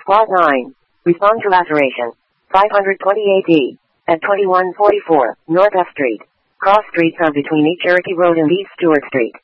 Clause 9. Respond to laceration. 520 AD. At 2144, North F Street. Cross streets are between East Cherokee Road and East Stewart Street.